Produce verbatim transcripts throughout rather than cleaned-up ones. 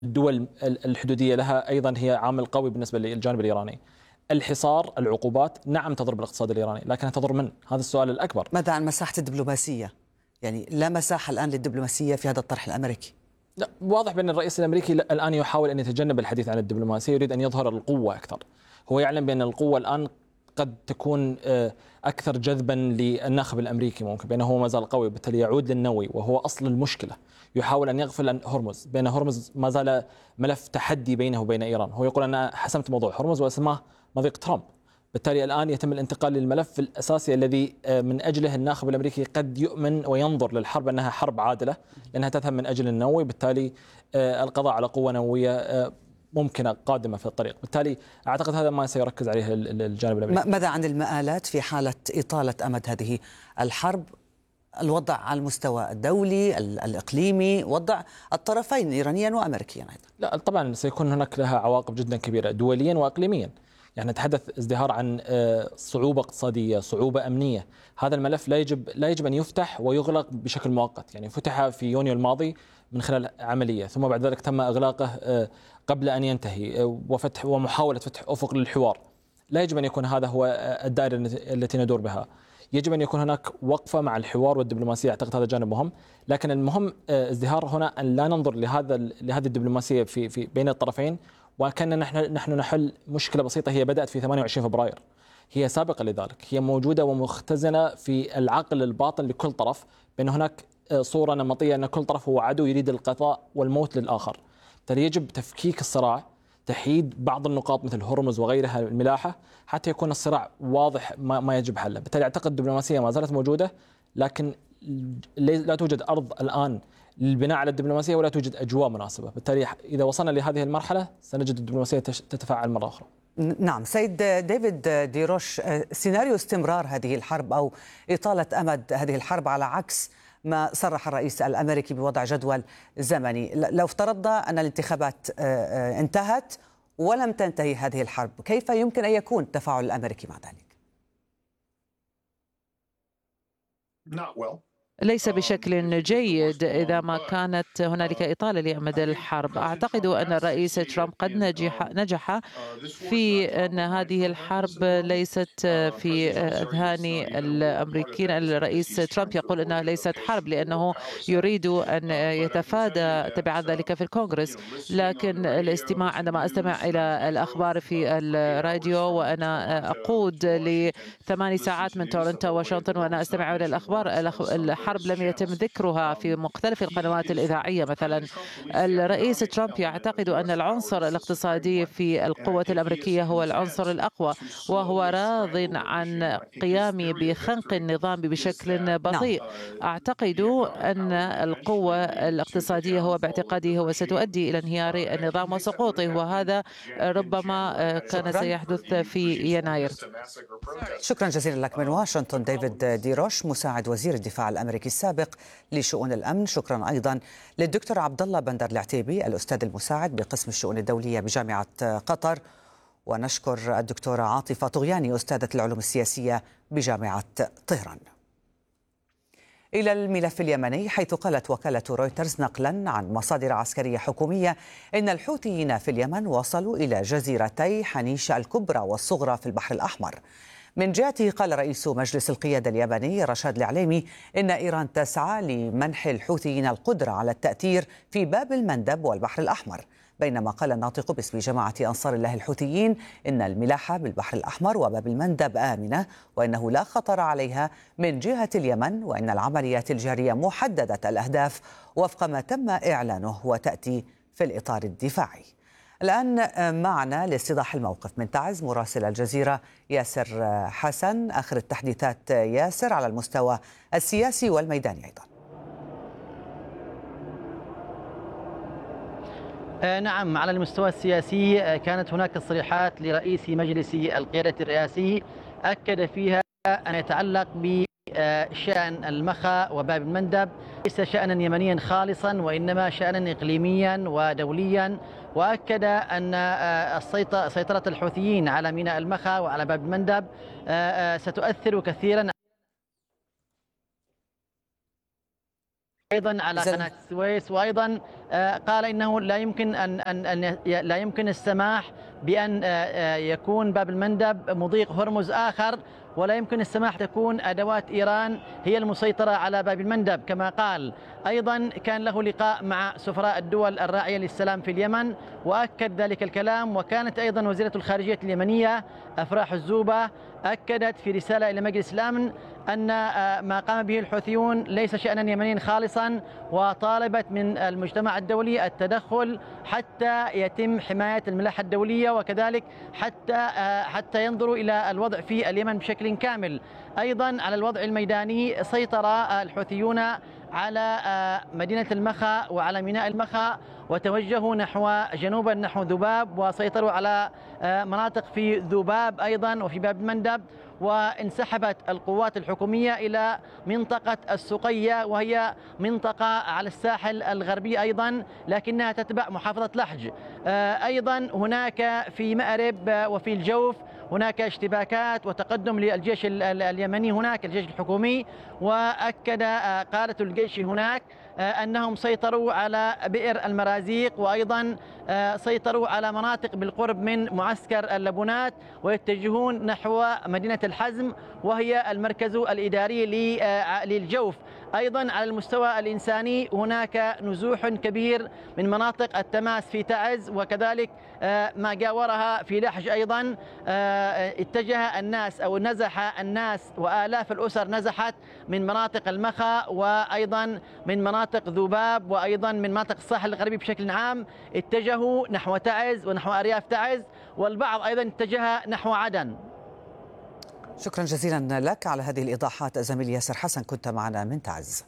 الدول الحدودية لها أيضا هي عامل قوي بالنسبة للجانب الإيراني. الحصار، العقوبات نعم تضرب الاقتصاد الإيراني، لكنها تضر من؟ هذا السؤال الأكبر. ماذا عن مساحة الدبلوماسية؟ يعني لا مساحة الآن للدبلوماسية في هذا الطرح الأمريكي. لا، واضح بأن الرئيس الأمريكي الآن يحاول أن يتجنب الحديث عن الدبلوماسية، يريد أن يظهر القوة أكثر. هو يعلم بأن القوة الآن قد تكون أكثر جذبا للناخب الأمريكي، ممكن بأنه هو ما زال قوي، بالتالي يعود للنووي وهو أصل المشكلة. يحاول أن يغفل هرمز، بأن هرمز ما زال ملف تحدي بينه وبين إيران. هو يقول أنا حسمت موضوع هرمز واسماه مضيق ترامب. بالتالي الآن يتم الانتقال للملف الأساسي الذي من أجله الناخب الأمريكي قد يؤمن وينظر للحرب أنها حرب عادلة، لأنها تذهب من أجل النووي. بالتالي القضاء على قوة نووية ممكنة قادمة في الطريق. بالتالي أعتقد هذا ما سيركز عليه الجانب الأمريكي. ماذا عن المآلات في حالة إطالة أمد هذه الحرب؟ الوضع على المستوى الدولي الإقليمي، وضع الطرفين إيرانيا وأمريكيا أيضا. لا طبعا سيكون هناك لها عواقب جدا كبيرة دوليا وإقليميا. يعني نتحدث ازدهار عن صعوبة اقتصادية، صعوبة أمنية. هذا الملف لا يجب لا يجب أن يفتح ويغلق بشكل مؤقت. يعني فتح في يونيو الماضي من خلال عملية، ثم بعد ذلك تم إغلاقه قبل أن ينتهي وفتح ومحاولة فتح أفق للحوار. لا يجب أن يكون هذا هو الدائرة التي ندور بها. يجب أن يكون هناك وقفة مع الحوار والدبلوماسية. أعتقد هذا جانب مهم، لكن المهم ازدهار هنا أن لا ننظر لهذا لهذه الدبلوماسية في في بين الطرفين وكأن نحن نحن نحل مشكلة بسيطة هي بدأت في ثمانية وعشرين فبراير. هي سابقة لذلك، هي موجودة ومختزنة في العقل الباطن لكل طرف، بأن هناك صورة نمطية أن كل طرف هو عدو يريد القضاء والموت للآخر. بالتالي يجب تفكيك الصراع، تحييد بعض النقاط مثل هرمز وغيرها الملاحة حتى يكون الصراع واضح ما, ما يجب حله. بالتالي أعتقد الدبلوماسية ما زالت موجودة، لكن لا توجد أرض الآن للبناء على الدبلوماسية ولا توجد أجواء مناسبة. بالتالي إذا وصلنا لهذه المرحلة سنجد الدبلوماسية تتفاعل مرة أخرى. نعم سيد ديفيد ديروش، سيناريو استمرار هذه الحرب أو إطالة أمد هذه الحرب على عكس ما صرح الرئيس الأمريكي بوضع جدول زمني، لو افترضنا أن الانتخابات انتهت ولم تنتهي هذه الحرب، كيف يمكن أن يكون التفاعل الأمريكي مع ذلك؟ ليس بشكل جيد إذا ما كانت هنالك إطالة لأمد الحرب. أعتقد أن الرئيس ترامب قد نجح نجح في أن هذه الحرب ليست في أذهان الأمريكيين. الرئيس ترامب يقول أنها ليست حرب لأنه يريد أن يتفادى تبعات ذلك في الكونغرس، لكن الاستماع عندما أستمع إلى الأخبار في الراديو وأنا أقود لثماني ساعات من تورنتو واشنطن وأنا أستمع إلى الأخبار، الحرب لم يتم ذكرها في مختلف القنوات الإذاعية. مثلا الرئيس ترامب يعتقد أن العنصر الاقتصادي في القوة الأمريكية هو العنصر الأقوى، وهو راض عن قيام بخنق النظام بشكل بطيء. أعتقد أن القوة الاقتصادية هو باعتقاده هو ستؤدي إلى انهيار النظام وسقوطه، وهذا ربما كان سيحدث في يناير. شكرا جزيلا لك من واشنطن ديفيد ديروش مساعد وزير الدفاع الأمريكي السابق لشؤون الأمن. شكرا أيضا للدكتور عبد الله بندر العتيبي الأستاذ المساعد بقسم الشؤون الدولية بجامعة قطر، ونشكر الدكتورة عاطفة طغياني أستاذة العلوم السياسية بجامعة طهران. إلى الملف اليمني، حيث قالت وكالة رويترز نقلا عن مصادر عسكرية حكومية إن الحوثيين في اليمن وصلوا إلى جزيرتي حنيش الكبرى والصغرى في البحر الأحمر. من جهته قال رئيس مجلس القيادة اليمني رشاد العليمي إن إيران تسعى لمنح الحوثيين القدرة على التأثير في باب المندب والبحر الأحمر، بينما قال الناطق باسم جماعة أنصار الله الحوثيين إن الملاحة بالبحر الأحمر وباب المندب آمنة وإنه لا خطر عليها من جهة اليمن، وإن العمليات الجارية محددة الأهداف وفق ما تم إعلانه وتأتي في الإطار الدفاعي. الآن معنا لاستيضاح الموقف من تعز مراسل الجزيرة ياسر حسن. آخر التحديثات ياسر على المستوى السياسي والميداني أيضا. نعم، على المستوى السياسي كانت هناك تصريحات لرئيس مجلس القيادة الرئاسي أكد فيها أن يتعلق بشأن المخا وباب المندب ليس شأنا يمنيا خالصا وإنما شأنا إقليميا ودوليا، وأكد أن سيطرة الحوثيين على ميناء المخا وعلى باب المندب ستؤثر كثيرا أيضا على قناة السويس، وأيضا قال إنه لا يمكن أن أن لا يمكن السماح بأن يكون باب المندب مضيق هرمز آخر، ولا يمكن السماح تكون أدوات إيران هي المسيطرة على باب المندب كما قال. أيضا كان له لقاء مع سفراء الدول الراعية للسلام في اليمن وأكد ذلك الكلام. وكانت أيضا وزيرة الخارجية اليمنية أفراح الزوبة أكدت في رسالة إلى مجلس الأمن أن ما قام به الحوثيون ليس شأنا يمنيا خالصا، وطالبت من المجتمع الدولي التدخل حتى يتم حماية الملاحة الدولية، وكذلك حتى حتى ينظروا إلى الوضع في اليمن بشكل كامل. أيضا على الوضع الميداني سيطر الحوثيون على مدينة المخا وعلى ميناء المخا، وتوجهوا نحو جنوبا نحو ذباب، وسيطروا على مناطق في ذباب أيضا وفي باب المندب. وانسحبت القوات الحكومية إلى منطقة السقية، وهي منطقة على الساحل الغربي أيضا لكنها تتبع محافظة لحج. أيضا هناك في مأرب وفي الجوف هناك اشتباكات وتقدم للجيش اليمني هناك، الجيش الحكومي. وأكد قادة الجيش هناك أنهم سيطروا على بئر المرازيق، وأيضا سيطروا على مناطق بالقرب من معسكر اللبنات، ويتجهون نحو مدينة الحزم وهي المركز الإداري للجوف. أيضا على المستوى الإنساني هناك نزوح كبير من مناطق التماس في تعز، وكذلك ما جاورها في لحج. أيضا اتجه الناس أو نزح الناس وآلاف الأسر نزحت من مناطق المخا وأيضا من مناطق ذباب وأيضا من مناطق الساحل الغربي بشكل عام، اتجهوا نحو تعز ونحو أرياف تعز، والبعض أيضا اتجه نحو عدن. شكرا جزيلا لك على هذه الإيضاحات زميل ياسر حسن، كنت معنا من تعز.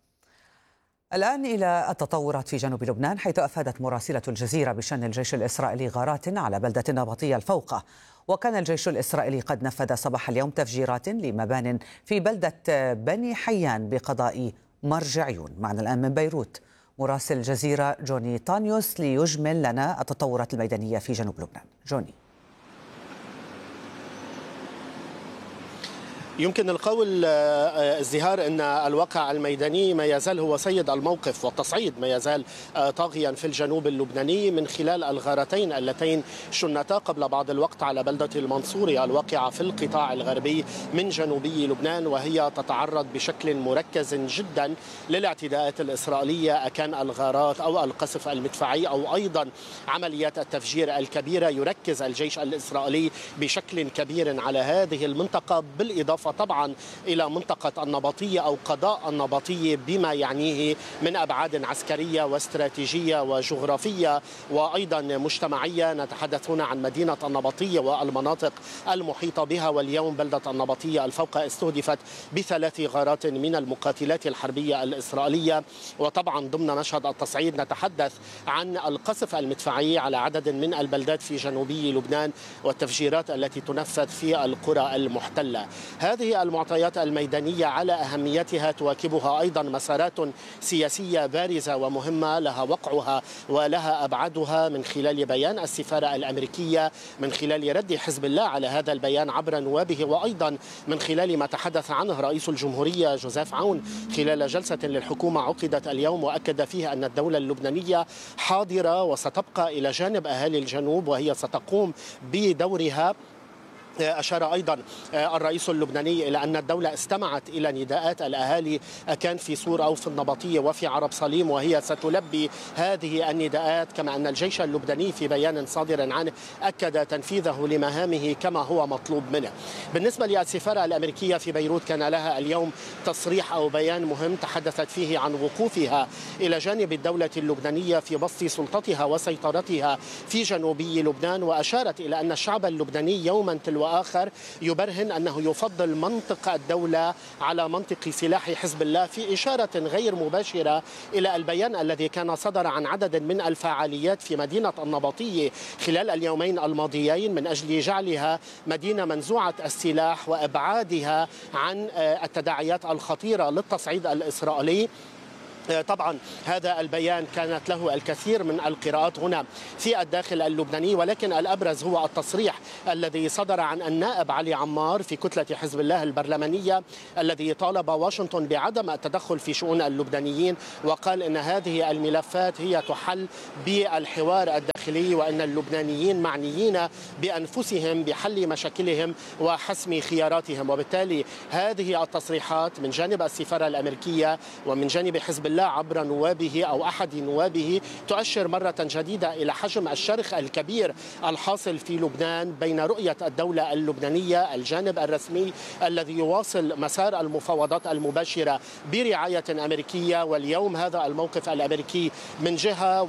الآن إلى التطورات في جنوب لبنان، حيث أفادت مراسلة الجزيرة بشأن الجيش الإسرائيلي غارات على بلدة النبطية الفوقة. وكان الجيش الإسرائيلي قد نفذ صباح اليوم تفجيرات لمبان في بلدة بني حيان بقضاء مرجعيون. معنا الآن من بيروت مراسل الجزيرة جوني طانيوس ليجمل لنا التطورات الميدانية في جنوب لبنان. جوني. يمكن القول ازدهار أن الواقع الميداني ما يزال هو سيد الموقف، والتصعيد ما يزال طاغيا في الجنوب اللبناني من خلال الغارتين اللتين شنتا قبل بعض الوقت على بلدة المنصوري الواقعة في القطاع الغربي من جنوبي لبنان، وهي تتعرض بشكل مركز جدا للاعتداءات الإسرائيلية، أكان الغارات أو القصف المدفعي أو أيضا عمليات التفجير الكبيرة. يركز الجيش الإسرائيلي بشكل كبير على هذه المنطقة، بالإضافة طبعا إلى منطقة النبطية أو قضاء النبطية بما يعنيه من أبعاد عسكرية واستراتيجية وجغرافية وأيضا مجتمعية. نتحدث هنا عن مدينة النبطية والمناطق المحيطة بها. واليوم بلدة النبطية الفوقة استهدفت بثلاث غارات من المقاتلات الحربية الإسرائيلية. وطبعا ضمن مشهد التصعيد نتحدث عن القصف المدفعي على عدد من البلدات في جنوبي لبنان والتفجيرات التي تنفذ في القرى المحتلة. هذه المعطيات الميدانية على أهميتها تواكبها أيضا مسارات سياسية بارزة ومهمة لها وقعها ولها أبعادها من خلال بيان السفارة الأمريكية، من خلال رد حزب الله على هذا البيان عبر نوابه، وأيضا من خلال ما تحدث عنه رئيس الجمهورية جوزيف عون خلال جلسة للحكومة عقدت اليوم، وأكد فيها أن الدولة اللبنانية حاضرة وستبقى إلى جانب أهالي الجنوب وهي ستقوم بدورها. أشار أيضا الرئيس اللبناني إلى أن الدولة استمعت إلى نداءات الأهالي كان في صور أو في النبطية وفي عرب صليم، وهي ستلبي هذه النداءات، كما أن الجيش اللبناني في بيان صادر عنه أكد تنفيذه لمهامه كما هو مطلوب منه. بالنسبة للسفارة الأمريكية في بيروت كان لها اليوم تصريح أو بيان مهم تحدثت فيه عن وقوفها إلى جانب الدولة اللبنانية في بسط سلطتها وسيطرتها في جنوبي لبنان، وأشارت إلى أن الشعب اللبناني يوما تلو آخر يبرهن أنه يفضل منطق الدولة على منطق سلاح حزب الله، في إشارة غير مباشرة إلى البيان الذي كان صدر عن عدد من الفعاليات في مدينة النبطية خلال اليومين الماضيين من أجل جعلها مدينة منزوعة السلاح وإبعادها عن التداعيات الخطيرة للتصعيد الإسرائيلي. طبعا هذا البيان كانت له الكثير من القراءات هنا في الداخل اللبناني، ولكن الأبرز هو التصريح الذي صدر عن النائب علي عمار في كتلة حزب الله البرلمانية، الذي طالب واشنطن بعدم التدخل في شؤون اللبنانيين، وقال إن هذه الملفات هي تحل بالحوار الداخلي، وأن اللبنانيين معنيين بأنفسهم بحل مشاكلهم وحسم خياراتهم. وبالتالي هذه التصريحات من جانب السفارة الأمريكية ومن جانب حزب الله عبر نوابه أو أحد نوابه تؤشر مرة جديدة إلى حجم الشرخ الكبير الحاصل في لبنان بين رؤية الدولة اللبنانية الجانب الرسمي الذي يواصل مسار المفاوضات المباشرة برعاية أمريكية، واليوم هذا الموقف الأمريكي من جهة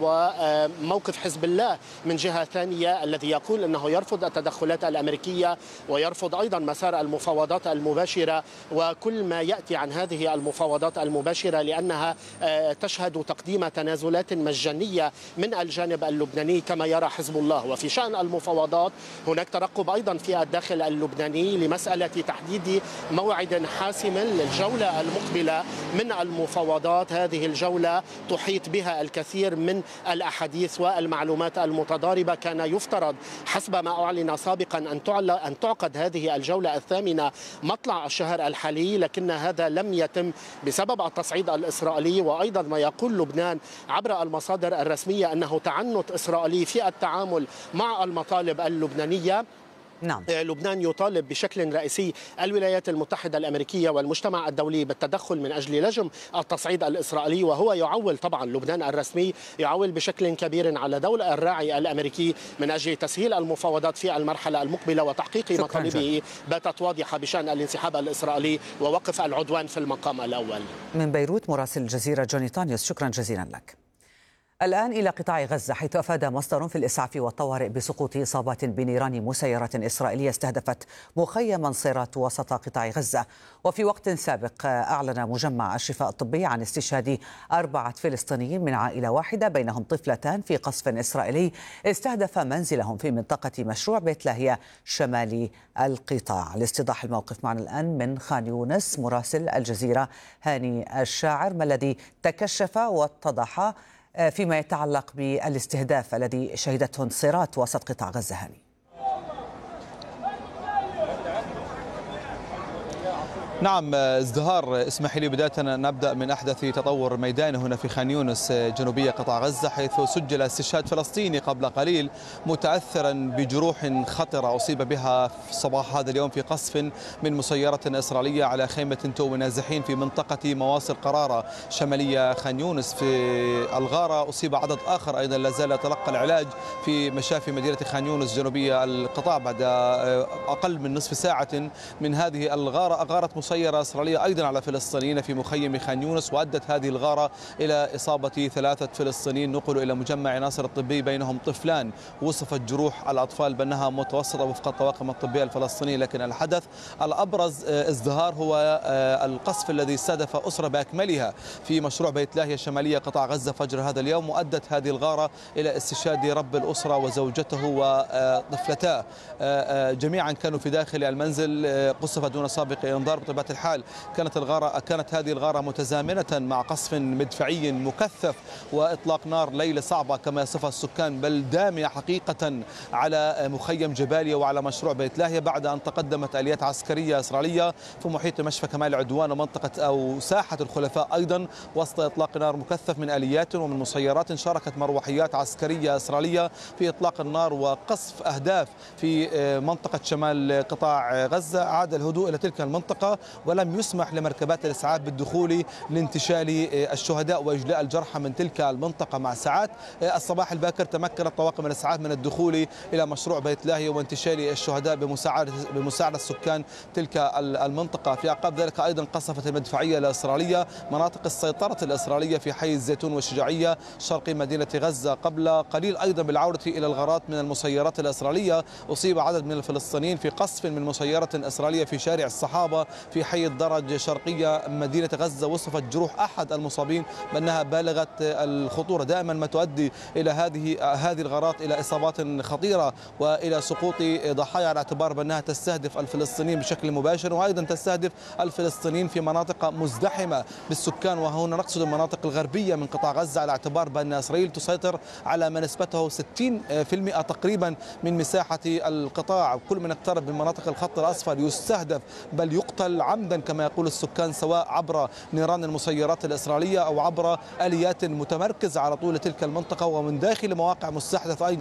وموقف حزب الله من جهة ثانية، الذي يقول أنه يرفض التدخلات الأمريكية ويرفض أيضا مسار المفاوضات المباشرة وكل ما يأتي عن هذه المفاوضات المباشرة، لأنها تشهد تقديم تنازلات مجانية من الجانب اللبناني كما يرى حزب الله. وفي شأن المفاوضات هناك ترقب أيضا في الداخل اللبناني لمسألة تحديد موعد حاسم للجولة المقبلة من المفاوضات. هذه الجولة تحيط بها الكثير من الأحاديث والمعلومات المتضاربة. كان يفترض حسب ما أعلن سابقا أن تعقد هذه الجولة الثامنة مطلع الشهر الحالي، لكن هذا لم يتم بسبب التصعيد الإسرائيلي، وأيضا ما يقول لبنان عبر المصادر الرسمية أنه تعنت إسرائيلي في التعامل مع المطالب اللبنانية. نعم. لبنان يطالب بشكل رئيسي الولايات المتحدة الأمريكية والمجتمع الدولي بالتدخل من أجل لجم التصعيد الإسرائيلي، وهو يعول طبعا لبنان الرسمي يعول بشكل كبير على دور الراعي الأمريكي من أجل تسهيل المفاوضات في المرحلة المقبلة وتحقيق مطالبه باتت واضحة بشأن الانسحاب الإسرائيلي ووقف العدوان في المقام الأول. من بيروت مراسل الجزيرة جوني تانيوس، شكرا جزيلا لك. الآن إلى قطاع غزة، حيث أفاد مصدر في الإسعاف والطوارئ بسقوط إصابات بنيران مسيرة إسرائيلية استهدفت مخيما صيرات وسط قطاع غزة. وفي وقت سابق أعلن مجمع الشفاء الطبي عن استشهاد أربعة فلسطينيين من عائلة واحدة بينهم طفلتان في قصف إسرائيلي استهدف منزلهم في منطقة مشروع بيت لاهيا شمالي القطاع. لاستيضاح الموقف معنا الآن من خان يونس مراسل الجزيرة هاني الشاعر، ما الذي تكشف واتضح فيما يتعلق بالاستهداف الذي شهدته انصيرات وسط قطاع غزة؟ هاني. نعم ازدهار، اسمح لي بداية نبدأ من أحدث تطور ميداني هنا في خان يونس جنوبية قطاع غزة، حيث سجل استشهاد فلسطيني قبل قليل متأثرا بجروح خطرة أصيب بها في صباح هذا اليوم في قصف من مسيرة إسرائيلية على خيمة تو نازحين في منطقة مواصل قرارة شمالية خان يونس. في الغارة أصيب عدد آخر أيضا لا زال يتلقى العلاج في مشافي مدينة خان يونس جنوبية القطاع بعد أقل من نصف ساعة من هذه الغارة. أغارت مسيرة إسرائيلية أيضا على فلسطينيين في مخيم خان يونس، وأدت هذه الغارة إلى إصابة ثلاثة فلسطينيين نقلوا إلى مجمع ناصر الطبي بينهم طفلان. وصفت جروح الأطفال بأنها متوسطة وفق الطواقم الطبية الفلسطينية، لكن الحدث الأبرز ازدهار هو القصف الذي استهدف أسرة بأكملها في مشروع بيت لاهيا الشمالية قطاع غزة فجر هذا اليوم، وأدت هذه الغارة إلى استشهاد رب الأسرة وزوجته وطفلتاه. جميعا كانوا في داخل المنزل، قصف دون سابق إنذار. بطبيعة الحال كانت الغارة كانت هذه الغارة متزامنة مع قصف مدفعي مكثف وإطلاق نار ليلة صعبة كما يصفها السكان، بل دامية حقيقة على مخيم جباليا وعلى مشروع بيت لاهيا، بعد أن تقدمت آليات عسكرية إسرائيلية في محيط مشفى كمال عدوان ومنطقة أو ساحة الخلفاء أيضا، وسط إطلاق نار مكثف من آليات ومن مسيرات. شاركت مروحيات عسكرية إسرائيلية في إطلاق النار وقصف أهداف في منطقة شمال قطاع غزة. عاد الهدوء إلى تلك المنطقة ولم يسمح لمركبات الإسعاف بالدخول لانتشال الشهداء وإجلاء الجرحى من تلك المنطقة. مع ساعات الصباح الباكر تمكنت طواقم الإسعاف من الدخول إلى مشروع بيت لاهيا وانتشال الشهداء بمساعدة بمساعدة سكان تلك المنطقة. في أعقاب ذلك أيضا قصفت المدفعية الإسرائيلية مناطق السيطرة الإسرائيلية في حي الزيتون والشجاعية شرقي مدينة غزة. قبل قليل أيضا بالعودة إلى الغارات من المسيرات الإسرائيلية أصيب عدد من الفلسطينيين في قصف من مسيرة إسرائيلية في شارع الصحابة في في حي الدرج شرقية مدينة غزة. وصفت جروح أحد المصابين بأنها بالغة الخطورة. دائما ما تؤدي إلى هذه هذه الغارات إلى إصابات خطيرة وإلى سقوط ضحايا، على اعتبار بأنها تستهدف الفلسطينيين بشكل مباشر، وأيضا تستهدف الفلسطينيين في مناطق مزدحمة بالسكان، وهنا نقصد المناطق الغربية من قطاع غزة، على اعتبار بأن إسرائيل تسيطر على ما نسبته ستين بالمئة تقريبا من مساحة القطاع. كل من اقترب من مناطق الخط الأصفر يستهدف بل يقتل عمدا كما يقول السكان، سواء عبر نيران المسيرات الإسرائيلية أو عبر آليات متمركزة على طول تلك المنطقة ومن داخل مواقع مستحدثة أيضا